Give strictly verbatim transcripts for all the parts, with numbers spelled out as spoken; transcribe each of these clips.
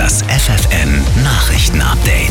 Das F F N-Nachrichten-Update.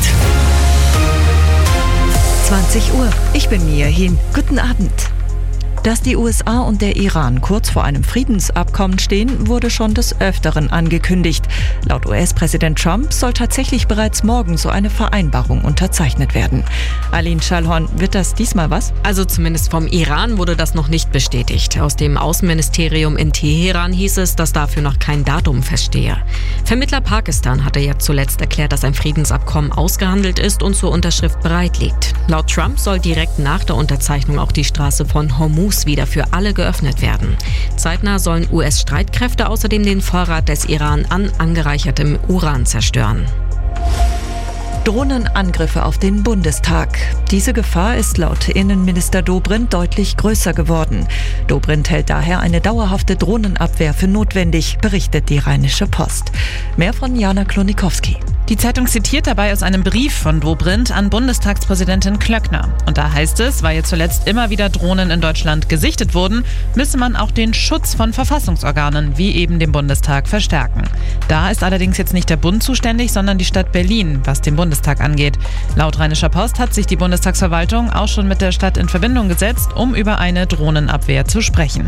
zwanzig Uhr. Ich bin Mia Hin. Guten Abend. Dass die U S A und der Iran kurz vor einem Friedensabkommen stehen, wurde schon des Öfteren angekündigt. Laut U S-Präsident Trump soll tatsächlich bereits morgen so eine Vereinbarung unterzeichnet werden. Aline Schallhorn, wird das diesmal was? Also zumindest vom Iran wurde das noch nicht bestätigt. Aus dem Außenministerium in Teheran hieß es, dass dafür noch kein Datum feststehe. Vermittler Pakistan hatte ja zuletzt erklärt, dass ein Friedensabkommen ausgehandelt ist und zur Unterschrift bereit liegt. Laut Trump soll direkt nach der Unterzeichnung auch die Straße von Hormuz wieder für alle geöffnet werden. Zeitnah sollen U S-Streitkräfte außerdem den Vorrat des Iran an angereichertem Uran zerstören. Drohnenangriffe auf den Bundestag. Diese Gefahr ist laut Innenminister Dobrindt deutlich größer geworden. Dobrindt hält daher eine dauerhafte Drohnenabwehr für notwendig, berichtet die Rheinische Post. Mehr von Jana Klonikowski. Die Zeitung zitiert dabei aus einem Brief von Dobrindt an Bundestagspräsidentin Klöckner. Und da heißt es, weil jetzt zuletzt immer wieder Drohnen in Deutschland gesichtet wurden, müsse man auch den Schutz von Verfassungsorganen, wie eben dem Bundestag, verstärken. Da ist allerdings jetzt nicht der Bund zuständig, sondern die Stadt Berlin, was den Bundestag angeht. Laut Rheinischer Post hat sich die Bundestagsverwaltung auch schon mit der Stadt in Verbindung gesetzt, um über eine Drohnenabwehr zu sprechen.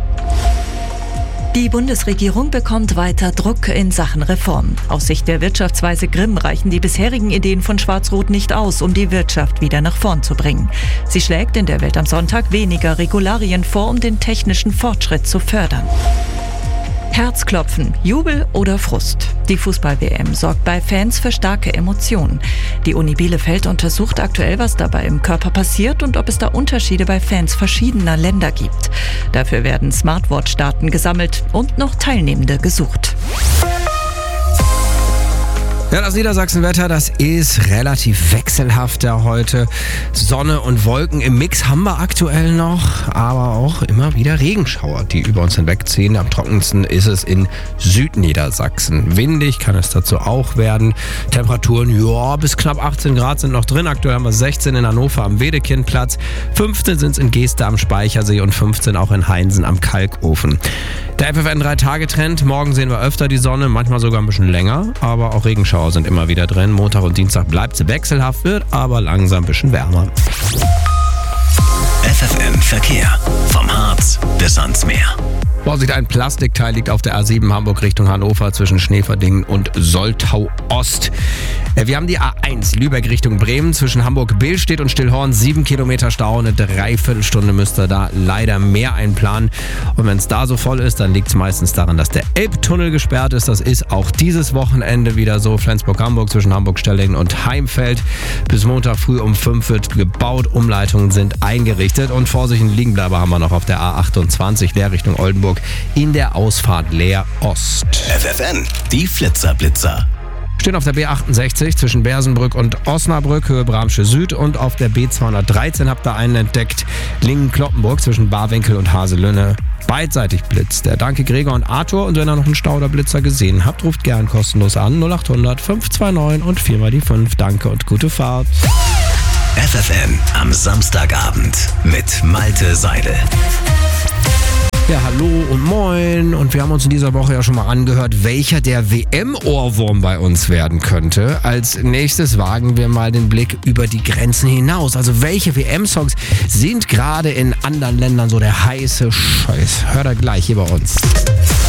Die Bundesregierung bekommt weiter Druck in Sachen Reform. Aus Sicht der Wirtschaftsweise Grimm reichen die bisherigen Ideen von Schwarz-Rot nicht aus, um die Wirtschaft wieder nach vorn zu bringen. Sie schlägt in der Welt am Sonntag weniger Regularien vor, um den technischen Fortschritt zu fördern. Herzklopfen, Jubel oder Frust. Die Fußball-W M sorgt bei Fans für starke Emotionen. Die Uni Bielefeld untersucht aktuell, was dabei im Körper passiert und ob es da Unterschiede bei Fans verschiedener Länder gibt. Dafür werden Smartwatch-Daten gesammelt und noch Teilnehmende gesucht. Ja, das Niedersachsenwetter, das ist relativ wechselhafter heute. Sonne und Wolken im Mix haben wir aktuell noch, aber auch immer wieder Regenschauer, die über uns hinwegziehen. Am trockensten ist es in Südniedersachsen. Windig kann es dazu auch werden. Temperaturen, ja, bis knapp achtzehn Grad sind noch drin. Aktuell haben wir sechzehn in Hannover am Wedekindplatz, fünfzehn sind es in Geeste am Speichersee und fünfzehn auch in Heinsen am Kalkofen. Der F F N drei Tage Trend. Morgen sehen wir öfter die Sonne, manchmal sogar ein bisschen länger, aber auch Regenschauer sind immer wieder drin. Montag und Dienstag bleibt es wechselhaft, wird aber langsam ein bisschen wärmer. F F N Verkehr. Vom Harz bis ans Meer. Vorsicht, ein Plastikteil liegt auf der A sieben Hamburg Richtung Hannover zwischen Schneeverdingen und Soltau Ost. Wir haben die A eins Lübeck Richtung Bremen zwischen Hamburg-Billstedt und Stillhorn. Sieben Kilometer Stau, eine Dreiviertelstunde müsste da leider mehr einplanen. Und wenn es da so voll ist, dann liegt es meistens daran, dass der Elbtunnel gesperrt ist. Das ist auch dieses Wochenende wieder so. Flensburg-Hamburg zwischen Hamburg-Stellingen und Heimfeld. Bis Montag früh um fünf wird gebaut. Umleitungen sind eingerichtet. Und Vorsicht, einen Liegenbleiber haben wir noch auf der A achtundzwanzig Leer Richtung Oldenburg in der Ausfahrt Leer Ost. F F N, die Flitzerblitzer. Stehen auf der B achtundsechzig zwischen Bersenbrück und Osnabrück, Höhe Bramsche Süd, und auf der B zweihundertdreizehn habt ihr einen entdeckt, Lingen-Kloppenburg zwischen Barwinkel und Haselünne. Beidseitig blitzt. Der Danke Gregor und Arthur, und wenn ihr noch einen Stau oder Blitzer gesehen habt, ruft gern kostenlos an null acht hundert fünf zwei neun und viermal die fünf. Danke und gute Fahrt. F F N am Samstagabend mit Malte Seidel. Ja, hallo und moin. Und wir haben uns in dieser Woche ja schon mal angehört, welcher der W M-Ohrwurm bei uns werden könnte. Als nächstes wagen wir mal den Blick über die Grenzen hinaus. Also welche W M-Songs sind gerade in anderen Ländern so der heiße Scheiß? Hört ihr gleich hier bei uns.